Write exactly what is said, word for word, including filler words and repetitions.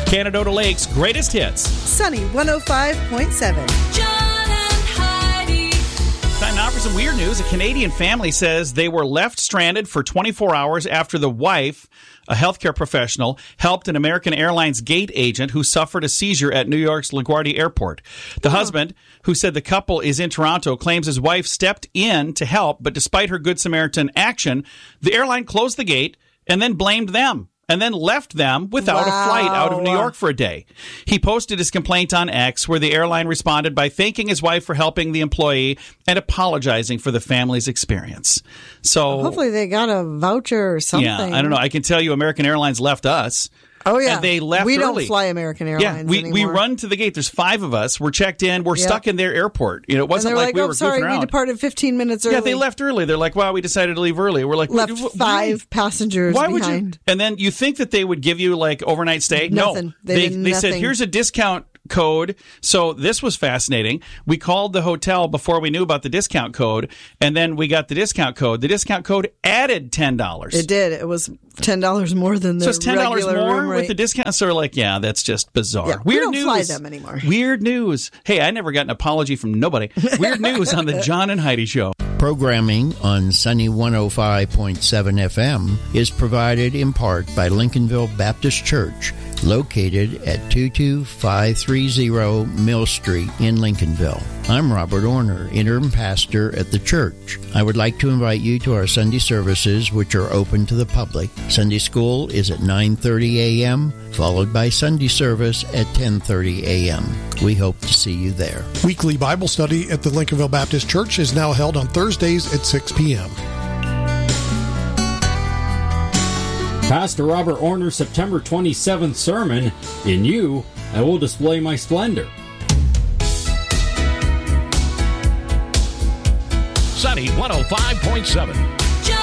Canadota Lake's greatest hits. Sunny one oh five point seven. Time now for some weird news. A Canadian family says they were left stranded for twenty-four hours after the wife, a healthcare professional, helped an American Airlines gate agent who suffered a seizure at New York's LaGuardia Airport. The oh. husband, who said the couple is in Toronto, claims his wife stepped in to help, but despite her Good Samaritan action, the airline closed the gate and then blamed them. And then left them without wow. a flight out of New York for a day. He posted his complaint on X, where the airline responded by thanking his wife for helping the employee and apologizing for the family's experience. So well, hopefully they got a voucher or something. Yeah, I don't know. I can tell you American Airlines left us. Oh, yeah. And they left we early. don't fly American Airlines Yeah, we, anymore. we run to the gate. There's five of us. We're checked in. We're yep. stuck in their airport. You know, it wasn't and like, like we oh, were sorry, goofing around. we departed fifteen minutes early. Yeah, they left early. They're like, wow, we decided to leave early. We're like, left why? five passengers why behind. Would you? And then you think that they would give you like overnight stay? Nothing. No. They, they, did they nothing. said, here's a discount code. So this was fascinating. We called the hotel before we knew about the discount code, and then we got the discount code. The discount code added ten dollars. It did. It was ten dollars more than the so it's ten dollars regular more room rate. with the discount. So we're like, yeah, that's just bizarre. Yeah, Weird we don't news. fly them anymore. Weird news. Hey, I never got an apology from nobody. Weird news on the John and Heidi Show. Programming on Sunny one oh five point seven F M is provided in part by Lincolnville Baptist Church, located at two two five three zero Mill Street in Lincolnville. I'm Robert Orner, interim pastor at the church. I would like to invite you to our Sunday services, which are open to the public. Sunday school is at nine thirty a.m., followed by Sunday service at ten thirty a.m. We hope to see you there. Weekly Bible study at the Lincolnville Baptist Church is now held on Thursdays at six p.m. Pastor Robert Orner's September twenty-seventh sermon, In You, I Will Display My Splendor. Sunny one oh five point seven.